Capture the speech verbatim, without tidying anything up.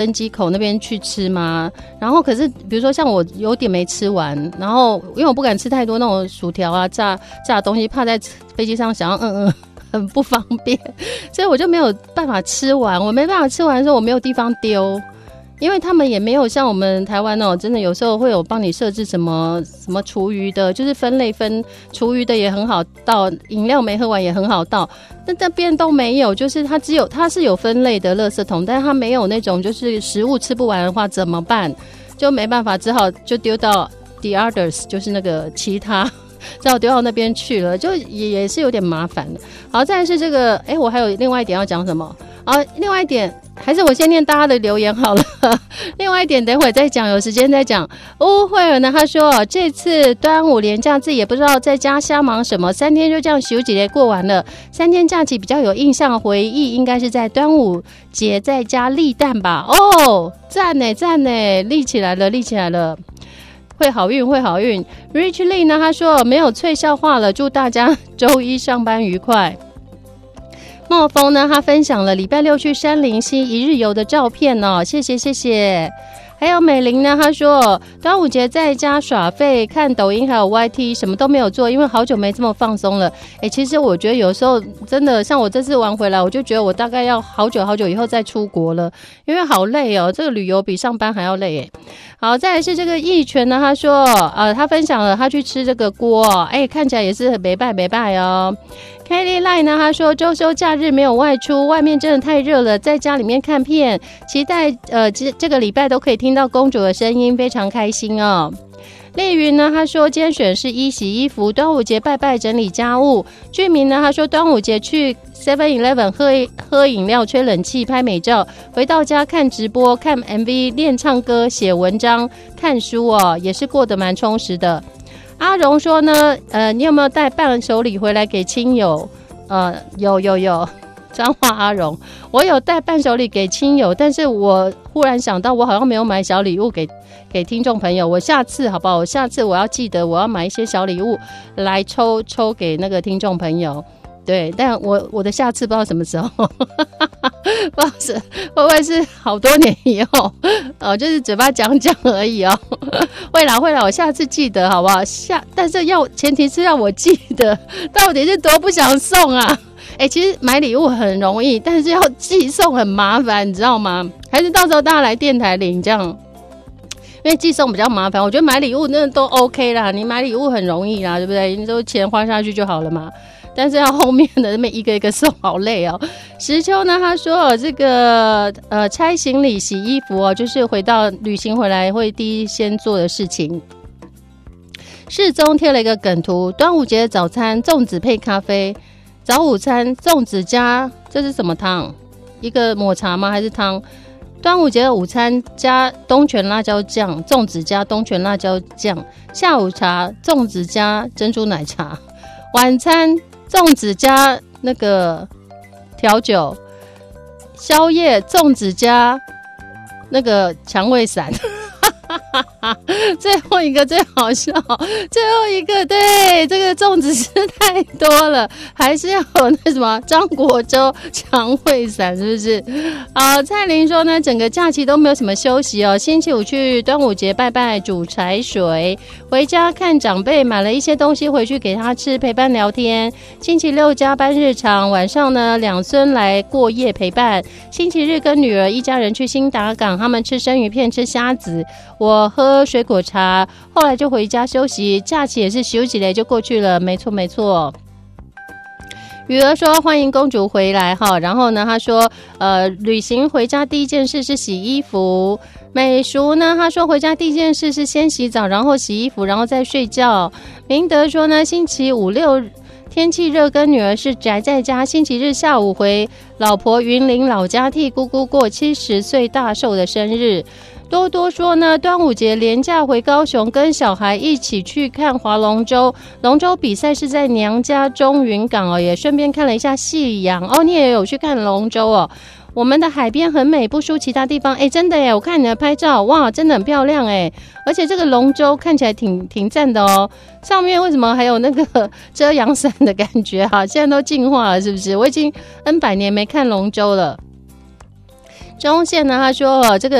登机口那边去吃吗？然后可是比如说像我有点没吃完，然后因为我不敢吃太多那种薯条啊炸炸的东西，怕在飞机上想要嗯嗯很不方便，所以我就没有办法吃完。我没办法吃完的时候，我没有地方丢。因为他们也没有像我们台湾哦，真的有时候会有帮你设置什么什么厨余的，就是分类分厨余的也很好倒，饮料没喝完也很好倒。但那边都没有，就是它只有它是有分类的垃圾桶，但是它没有那种就是食物吃不完的话怎么办？就没办法，只好就丢到 the others， 就是那个其他。只好丢到那边去了，就也也是有点麻烦的。好，再来是这个，哎，我还有另外一点要讲什么？啊，另外一点还是我先念大家的留言好了。另外一点等会再讲，有时间再讲。乌慧尔呢，他说这次端午连假自己也不知道在家瞎忙什么，三天就这样休几天过完了。三天假期比较有印象回忆，应该是在端午节在家立蛋吧？哦，赞呢赞呢，立起来了，立起来了。会好运，会好运。Rich Lee 呢？他说没有脆笑话了，祝大家周一上班愉快。茂峰呢？他分享了礼拜六去山林溪一日游的照片哦，谢谢谢谢。还有美玲呢？她说端午节在家耍废，看抖音还有 Y T， 什么都没有做，因为好久没这么放松了。哎，其实我觉得有时候真的，像我这次玩回来，我就觉得我大概要好久好久以后再出国了，因为好累哦，这个旅游比上班还要累哎。好，再来是这个义全呢，他说呃，他分享了他去吃这个锅，哎，看起来也是很没拜没拜哦。Kelly Line 呢，他说周休假日没有外出，外面真的太热了，在家里面看片，期待呃这这个礼拜都可以听到公主的声音，非常开心哦。丽云呢，他说今天选是一洗衣服，端午节拜拜整理家务。居民呢，他说端午节去 seven eleven 喝喝饮料、吹冷气、拍美照，回到家看直播、看 M V、练唱歌、写文章、看书哦，也是过得蛮充实的。阿荣说呢，呃，你有没有带伴手礼回来给亲友？呃，有有有，彰化阿荣，我有带伴手礼给亲友，但是我忽然想到，我好像没有买小礼物给给听众朋友。我下次好不好？我下次我要记得，我要买一些小礼物来抽抽给那个听众朋友。对，但我我的下次不知道什么时候，不知道是会不会是好多年以后，呃，就是嘴巴讲讲而已哦。会啦会啦，我下次记得好不好？下，但是要前提是让我记得，到底是多不想送啊？哎、欸，其实买礼物很容易，但是要寄送很麻烦，你知道吗？还是到时候大家来电台领这样。因为寄送比较麻烦，我觉得买礼物真的都 OK 啦，你买礼物很容易啦，对不对？你就钱花下去就好了嘛。但是要后面的那么一个一个送，好累哦。石秋呢，他说这个呃拆行李、洗衣服哦，就是回到旅行回来会第一先做的事情。世宗贴了一个梗图：端午节早餐粽子配咖啡，早午餐粽子加这是什么汤？一个抹茶吗？还是汤？端午节的午餐加东泉辣椒酱，粽子加东泉辣椒酱。下午茶粽子加珍珠奶茶。晚餐粽子加那个调酒。宵夜粽子加那个肠胃散。最后一个最好笑，最后一个对这个粽子是太多了，还是要有那什么张国周肠胃散，是不是？好，蔡琳说呢，整个假期都没有什么休息哦。星期五去端午节拜拜煮柴水，回家看长辈，买了一些东西回去给他吃，陪伴聊天。星期六加班日常，晚上呢两孙来过夜陪伴。星期日跟女儿一家人去新达港，他们吃生鱼片，吃虾子。我喝水果茶，后来就回家休息，假期也是休息了就过去了，没错没错。雨儿说欢迎公主回来哈，然后呢，他说呃，旅行回家第一件事是洗衣服。美淑呢，他说回家第一件事是先洗澡，然后洗衣服，然后再睡觉。明德说呢，星期五六天气热，跟女儿是宅在家，星期日下午回老婆云林老家替姑姑过七十岁大寿的生日。多多说呢，端午节连假回高雄，跟小孩一起去看划龙舟。龙舟比赛是在娘家中云港哦，也顺便看了一下夕阳哦。你也有去看龙舟哦？我们的海边很美，不输其他地方。哎，真的耶！我看你的拍照，哇，真的很漂亮哎！而且这个龙舟看起来挺挺赞的哦。上面为什么还有那个遮阳伞的感觉啊？现在都进化了，是不是？我已经 N 百年没看龙舟了。 中线呢，他说这个